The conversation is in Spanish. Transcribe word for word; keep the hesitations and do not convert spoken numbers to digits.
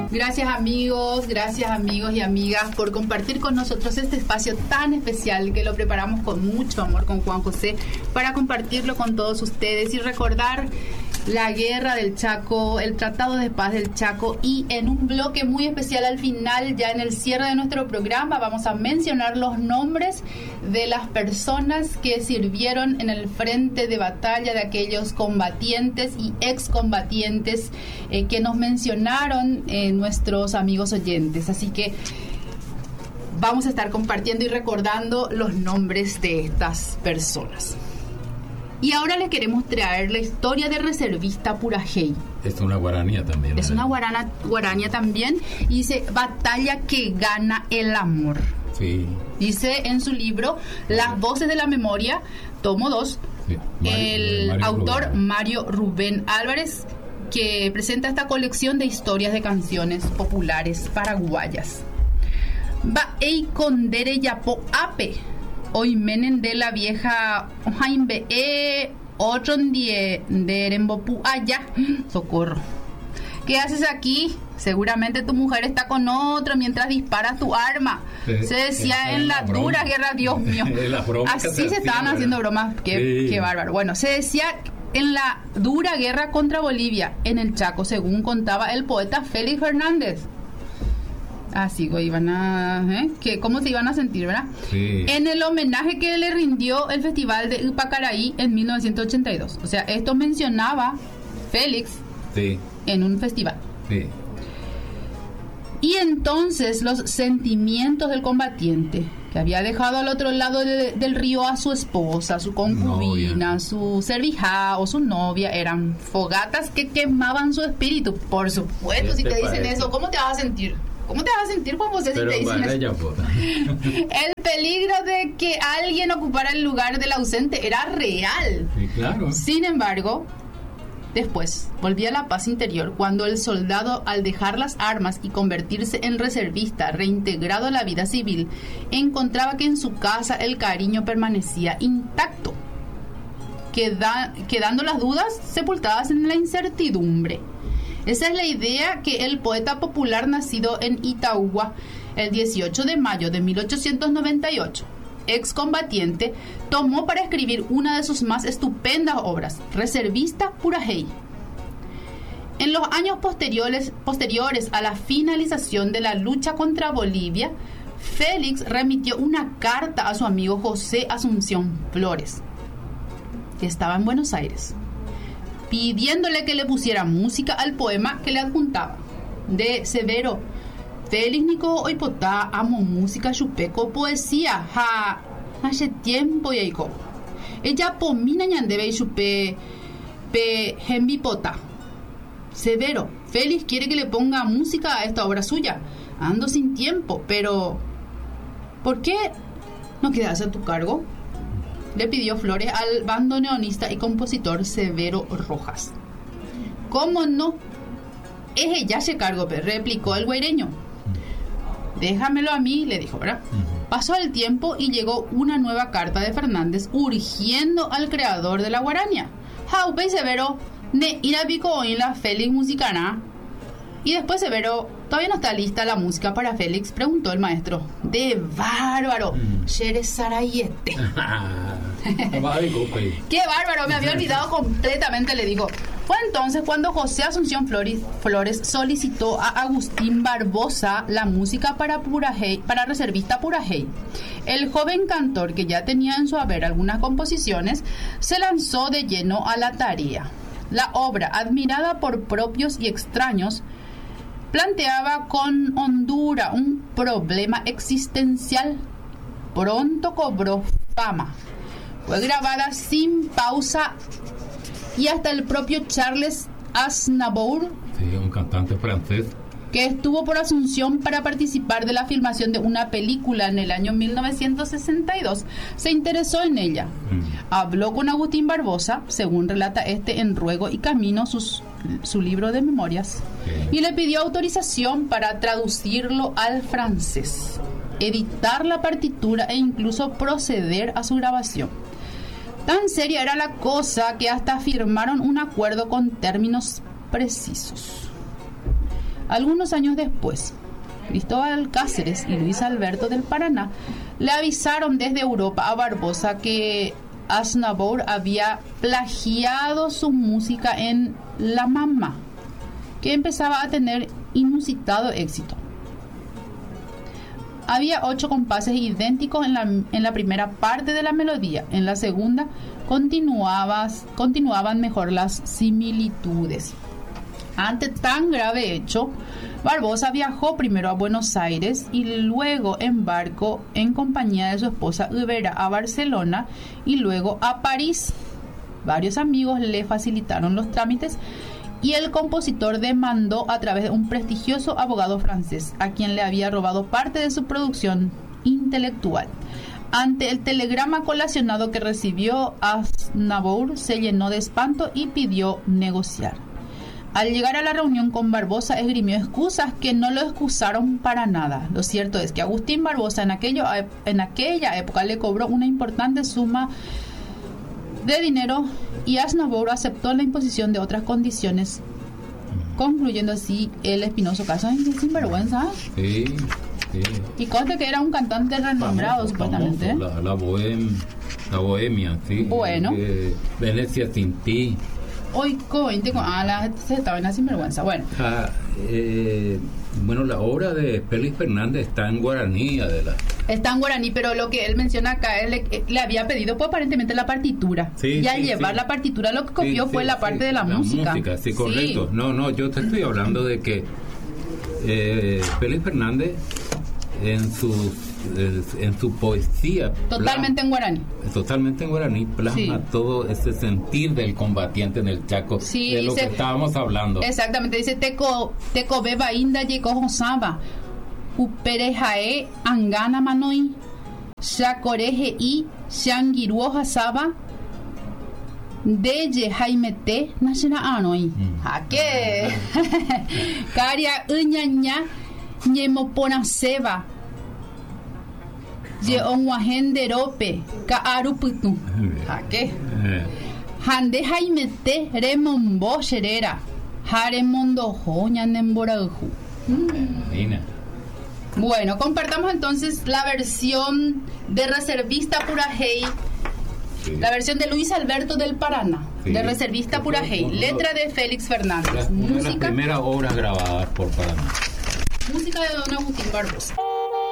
Gracias amigos, gracias amigos y amigas por compartir con nosotros este espacio tan especial que lo preparamos con mucho amor con Juan José para compartirlo con todos ustedes y recordar la guerra del Chaco, el Tratado de Paz del Chaco, y en un bloque muy especial al final, ya en el cierre de nuestro programa, vamos a mencionar los nombres de las personas que sirvieron en el frente de batalla, de aquellos combatientes y excombatientes eh, que nos mencionaron eh, nuestros amigos oyentes. Así que vamos a estar compartiendo y recordando los nombres de estas personas. Y ahora les queremos traer la historia de Reservista Purajey. Es una guaranía también. Es una guarana, guaranía también. Y dice, batalla que gana el amor. Sí. Dice en su libro, Las Voces de la Memoria, tomo dos, sí. Mario, el Mario autor Rubén. Mario Rubén Álvarez, que presenta esta colección de historias de canciones populares paraguayas. Va ei condere yapo ape. Hoy menen de la vieja Jaime e otro de Erembopu allá. Socorro. ¿Qué haces aquí? Seguramente tu mujer está con otro mientras disparas tu arma. Sí, se decía en la, la dura guerra, Dios mío. Así se estaban haciendo bromas. Qué, sí. Qué bárbaro. Bueno, se decía en la dura guerra contra Bolivia en el Chaco, según contaba el poeta Félix Fernández. Así que iban a... ¿eh? que ¿Cómo se iban a sentir, verdad? Sí. En el homenaje que le rindió el Festival de Ipacaraí en mil novecientos ochenta y dos. O sea, esto mencionaba Félix sí. en un festival. Sí. Y entonces los sentimientos del combatiente, que había dejado al otro lado de, del río a su esposa, su concubina, novia. Su servija o su novia, eran fogatas que quemaban su espíritu. Por supuesto, si te dicen eso, ¿cómo te vas a sentir? ¿Cómo te vas a sentir, Juan José, si te dicen eso? El peligro de que alguien ocupara el lugar del ausente era real. Sí, claro. Sin embargo, después volvía la paz interior cuando el soldado, al dejar las armas y convertirse en reservista, reintegrado a la vida civil, encontraba que en su casa el cariño permanecía intacto, queda, quedando las dudas sepultadas en la incertidumbre. Esa es la idea que el poeta popular nacido en Itauguá el dieciocho de mayo de mil ochocientos noventa y ocho, excombatiente, tomó para escribir una de sus más estupendas obras, Reservista Purajey. En los años posteriores, posteriores a la finalización de la lucha contra Bolivia, Félix remitió una carta a su amigo José Asunción Flores, que estaba en Buenos Aires, pidiéndole que le pusiera música al poema que le adjuntaba. De Severo, Félix Nico Oipotá, amo música, chupeco, poesía, ja, hace tiempo y aico. Ella pomina ñandebe y chupe, pe, jembipota. Severo, Félix quiere que le ponga música a esta obra suya. Ando sin tiempo, pero ¿por qué no quedas a tu cargo?, le pidió Flores al bandoneonista y compositor Severo Rojas. ¿Cómo no? Es ella se cargo, replicó el güereño. Déjamelo a mí, le dijo, ¿verdad? Pasó el tiempo y llegó una nueva carta de Fernández urgiendo al creador de la guarania. Jaupe y Severo, ne irabico en la Félix musicana. Y después Severo, todavía no está lista la música para Félix, preguntó el maestro. ¡De bárbaro! ¡Shere Sarayete! ¡Qué bárbaro! Me había olvidado completamente, le dijo. Fue entonces cuando José Asunción Flores, Flores solicitó a Agustín Barbosa la música para Purajey, para Reservista Purajey. El joven cantor, que ya tenía en su haber algunas composiciones, se lanzó de lleno a la tarea. La obra, admirada por propios y extraños, planteaba con hondura un problema existencial. Pronto cobró fama. Fue grabada sin pausa y hasta el propio Charles Aznavour, sí, un cantante francés, que estuvo por Asunción para participar de la filmación de una película en el año mil novecientos sesenta y dos, se interesó en ella. Mm. Habló con Agustín Barbosa, según relata este en Ruego y Camino, sus, su libro de memorias, sí, y le pidió autorización para traducirlo al francés, editar la partitura e incluso proceder a su grabación. Tan seria era la cosa que hasta firmaron un acuerdo con términos precisos. Algunos años después, Cristóbal Cáceres y Luis Alberto del Paraná le avisaron desde Europa a Barbosa que Aznavour había plagiado su música en La Mamá, que empezaba a tener inusitado éxito. Había ocho compases idénticos en la, en la primera parte de la melodía. En la segunda continuaban mejor las similitudes. Ante tan grave hecho, Barbosa viajó primero a Buenos Aires y luego en barco en compañía de su esposa Ubera a Barcelona y luego a París. Varios amigos le facilitaron los trámites y el compositor demandó a través de un prestigioso abogado francés, a quien le había robado parte de su producción intelectual. Ante el telegrama colacionado que recibió, Aznavour se llenó de espanto y pidió negociar. Al llegar a la reunión con Barbosa, esgrimió excusas que no lo excusaron para nada. Lo cierto es que Agustín Barbosa en, aquello, en aquella época le cobró una importante suma de dinero y Aznavour aceptó la imposición de otras condiciones, concluyendo así el espinoso caso de sinvergüenza. Sí, sí. Y conste que era un cantante renombrado, famoso, supuestamente. Famoso, la, la, bohem, la bohemia, sí. Bueno. Eh, Venecia sin ti. Hoy, veinte con ah, la se estaba en la sinvergüenza. Bueno. Ah, eh, bueno, la obra de Félix Fernández está en guaraní, Adela. Está en guaraní, pero lo que él menciona acá, él le, le había pedido pues aparentemente la partitura. Sí, y al sí, llevar sí. la partitura lo que copió sí, fue sí, la sí, parte de la, la música. música. Sí, correcto. Sí. No, no, yo te estoy hablando de que eh, Félix Fernández en su en su poesía totalmente plasma, en guaraní totalmente en guaraní plasma sí. todo ese sentir del combatiente en el Chaco, sí, de lo dice, que estábamos hablando. Exactamente, dice teco teco beba inda yeco saba uperejae angana manoi shakoreje y shangiruo saba de jaimete nashina anoi a qué caria uñaña ñemopona seba ye onwahenderope ka aruputu a qué hande jaimete remombo sherera haremondo joña nemboraju. Bueno, compartamos entonces la versión de Reservista Purajey, sí. La versión de Luis Alberto del Paraná, sí. De Reservista Purajey, letra de Félix Fernández, una música, de las primeras obras grabadas por Paraná. Música de Don Agustín Barbosa.